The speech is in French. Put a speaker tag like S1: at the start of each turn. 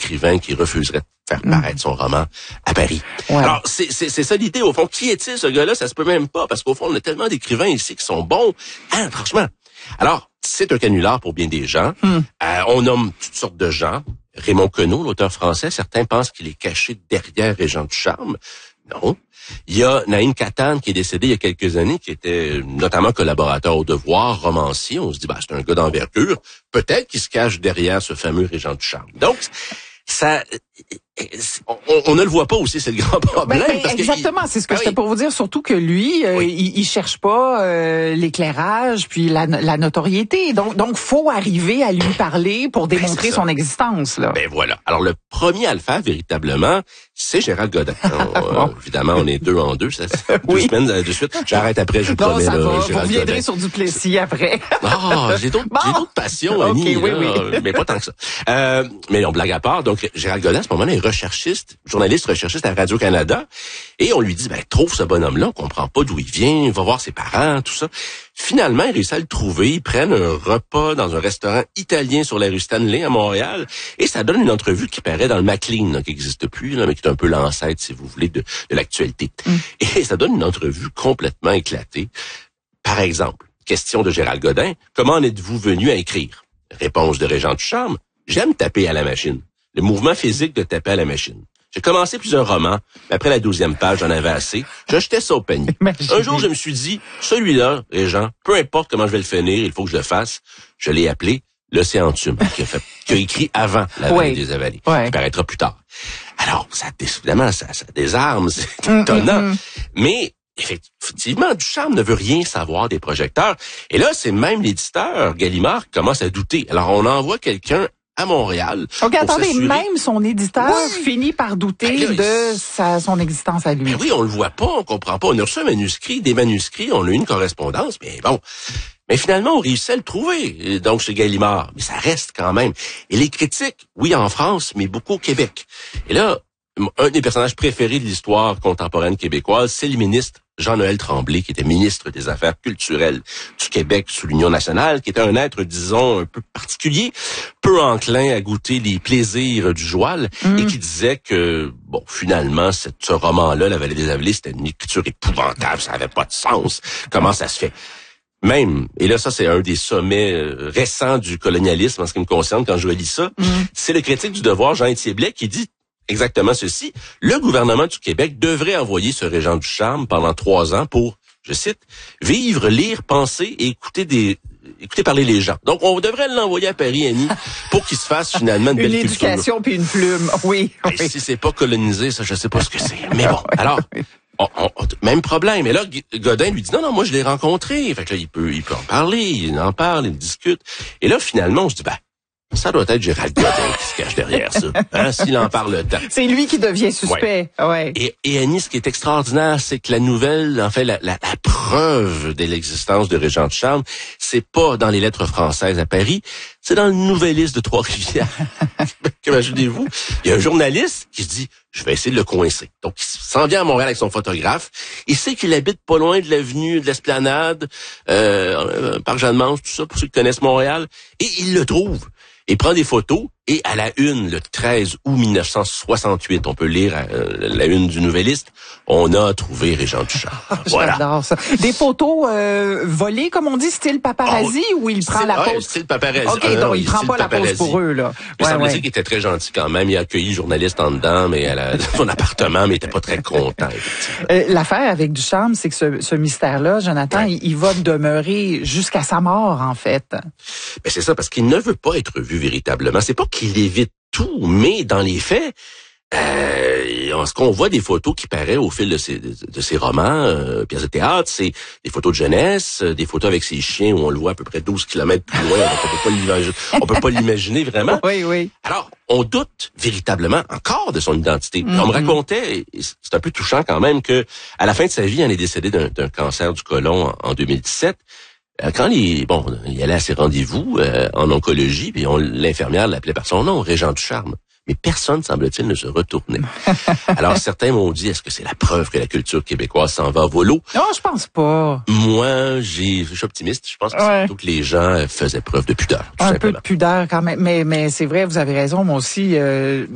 S1: écrivain qui refuserait de faire paraître son roman à Paris. Ouais. Alors, c'est ça l'idée, au fond. Qui est-il, ce gars-là? Ça se peut même pas, parce qu'au fond, on a tellement d'écrivains ici qui sont bons. Hein, franchement. Alors, c'est un canular pour bien des gens. On nomme toutes sortes de gens. Raymond Queneau, l'auteur français, certains pensent qu'il est caché derrière Régent Ducharme. Non. Il y a Naïm Katane qui est décédé il y a quelques années, qui était notamment collaborateur au Devoir, romancier. On se dit, c'est un gars d'envergure. Peut-être qu'il se cache derrière ce fameux Régent Ducharme. Donc, ça, on ne le voit pas aussi, c'est le grand problème.
S2: Parce exactement, c'est ce que j'étais pour vous dire, surtout que lui, il cherche pas l'éclairage puis la notoriété. Donc faut arriver à lui parler pour démontrer son existence. Là.
S1: Voilà. Alors le premier à le faire véritablement, c'est Gérald Godin. Évidemment, on est 2 en 2, ça, 2 semaines de suite. J'arrête après, je vous promets.
S2: Ça va,
S1: Gérald
S2: vous viendrez
S1: Godin.
S2: sur Duplessis après.
S1: J'ai d'autres passions, Annie,
S2: oui.
S1: mais pas tant que ça. Mais on blague à part. Donc Gérald Godin, à ce moment-là, est journaliste recherchiste à Radio-Canada, et on lui dit, trouve ce bonhomme-là, on comprend pas d'où il vient, va voir ses parents, tout ça. Finalement, il réussit à le trouver, ils prennent un repas dans un restaurant italien sur la rue Stanley à Montréal, et ça donne une entrevue qui paraît dans le Maclean, là, qui n'existe plus, là, mais qui est un peu l'ancêtre, si vous voulez, de l'actualité. Et ça donne une entrevue complètement éclatée. Par exemple, question de Gérald Godin, comment en êtes-vous venu à écrire? Réponse de Régent Ducharme, j'aime taper à la machine. Le mouvement physique de taper à la machine. J'ai commencé plusieurs romans, mais après la 12e page, j'en avais assez. Je jetais ça au panier. Un jour, je me suis dit, celui-là, Régent, peu importe comment je vais le finir, il faut que je le fasse. Je l'ai appelé l'Océan Tume, qui a écrit avant La Vallée des Avalées, qui paraîtra plus tard. Alors, évidemment, ça désarme, c'est étonnant. Mais effectivement, Ducharme ne veut rien savoir des projecteurs. Et là, c'est même l'éditeur, Gallimard, qui commence à douter. Alors, on envoie quelqu'un à Montréal.
S2: OK, attendez, même son éditeur finit par douter de son existence à lui.
S1: Oui, on le voit pas, on comprend pas. On a reçu des manuscrits, on a eu une correspondance, mais bon. Mais finalement, on réussit à le trouver, donc chez Gallimard. Mais ça reste quand même. Et les critiques, oui, en France, mais beaucoup au Québec. Et là, un des personnages préférés de l'histoire contemporaine québécoise, c'est le ministre Jean-Noël Tremblay, qui était ministre des Affaires culturelles du Québec sous l'Union nationale, qui était un être, disons, un peu particulier, peu enclin à goûter les plaisirs du joual, et qui disait que, finalement, ce roman-là, La Vallée des Avalées, c'était une écriture épouvantable, ça avait pas de sens. Comment ça se fait? Même, et là, ça, c'est un des sommets récents du colonialisme en ce qui me concerne quand je relis ça, c'est le critique du Devoir, Jean-Étienne Blais, qui dit exactement ceci. Le gouvernement du Québec devrait envoyer ce Régent Ducharme pendant 3 ans pour, je cite, vivre, lire, penser et écouter parler les gens. Donc, on devrait l'envoyer à Paris, Annie, pour qu'il se fasse finalement une belle culture.
S2: Une éducation puis une plume, oui.
S1: Si c'est pas colonisé, ça, je sais pas ce que c'est. Mais bon, alors, même problème. Et là, Godin lui dit, non, moi, je l'ai rencontré. Fait que là, il peut en parler, il en parle, il discute. Et là, finalement, on se dit, ça doit être Gérald Godin qui se cache derrière ça, s'il en parle tant.
S2: C'est lui qui devient suspect. Ouais.
S1: Et Annie, ce qui est extraordinaire, c'est que la nouvelle, en fait, la preuve de l'existence de Régent Ducharme, c'est pas dans les lettres françaises à Paris, c'est dans le Nouvelliste de Trois-Rivières. Imaginez-vous, il y a un journaliste qui se dit, je vais essayer de le coincer. Donc, il s'en vient à Montréal avec son photographe. Il sait qu'il habite pas loin de l'avenue de l'Esplanade, par Jeanne-Mance, tout ça, pour ceux qui connaissent Montréal. Et il le trouve. Il prend des photos et à la une, le 13 août 1968, on peut lire la une du Nouvelliste, on a trouvé Régent Ducharme. Voilà.
S2: J'adore ça. Des photos volées, comme on dit, style paparazzi, ou il prend la pause?
S1: Style paparazzi.
S2: OK, donc il prend pas la pause pour eux, là.
S1: Il semble-t-il qu'il était très gentil quand même. Il a accueilli le journaliste en dedans, mais dans son appartement, mais il était pas très content.
S2: L'affaire avec Ducharme, c'est que ce mystère-là, Jonathan, il va demeurer jusqu'à sa mort, en fait.
S1: C'est ça, parce qu'il ne veut pas être vu véritablement. C'est pas qu'il évite tout, mais dans les faits, ce qu'on voit des photos qui paraissent au fil de ses romans, pièces de théâtre, c'est des photos de jeunesse, des photos avec ses chiens où on le voit à peu près 12 kilomètres plus loin. On peut pas l'imaginer vraiment.
S2: Oui.
S1: Alors, on doute véritablement encore de son identité. On me racontait, c'est un peu touchant quand même, que à la fin de sa vie, il est décédé d'un cancer du côlon en 2017. Quand il allait à ses rendez-vous en oncologie, puis l'infirmière l'appelait par son nom, Régent Ducharme. Mais personne, semble-t-il, ne se retournait. Alors, certains m'ont dit, est-ce que c'est la preuve que la culture québécoise s'en va à volo?
S2: Non, je pense pas.
S1: Moi, je suis optimiste. Je pense que c'est plutôt que les gens faisaient preuve de pudeur.
S2: Un peu de pudeur quand même. Mais c'est vrai, vous avez raison. Moi aussi,